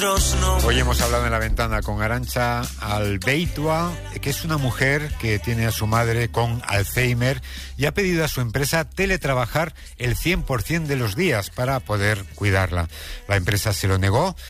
Hoy hemos hablado en La Ventana con Arantxa Albeitua, que es una mujer que tiene a su madre con Alzheimer y ha pedido a su empresa teletrabajar el 100% de los días para poder cuidarla. La empresa se lo negó